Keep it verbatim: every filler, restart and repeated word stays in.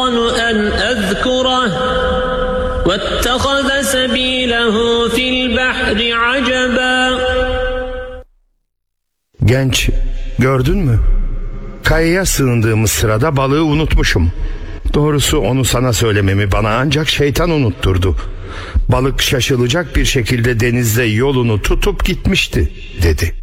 أن أذكره واتخذ سبيله في البحر عجبا. Genç, gördün mü? Kayaya sığındığımız sırada balığı unutmuşum. Doğrusu onu sana söylememi bana ancak şeytan unutturdu. Balık şaşılacak bir şekilde denizde yolunu tutup gitmişti, dedi.